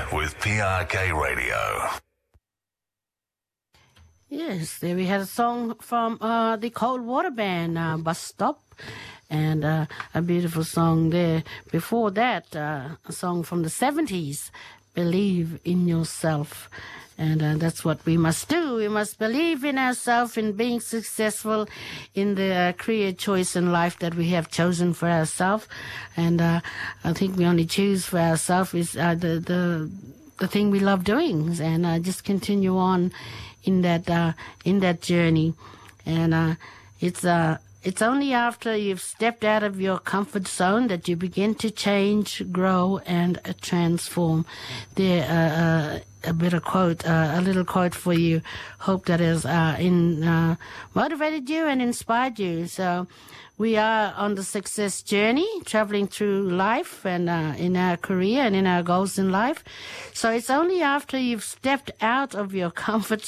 with PRK Radio. Yes, there we had a song from the Cold Water Band, Bus Stop, and a beautiful song there. Before that, a song from the 70s, Believe in Yourself. And that's what we must do. We must believe in ourselves, in being successful in the career choice in life that we have chosen for ourselves. And I think we only choose for ourselves is the thing we love doing, and just continue on in that journey. And it's only after you've stepped out of your comfort zone that you begin to change, grow, and transform. There, a little quote for you. Hope that has motivated you and inspired you. So we are on the success journey, traveling through life and in our career and in our goals in life. So it's only after you've stepped out of your comfort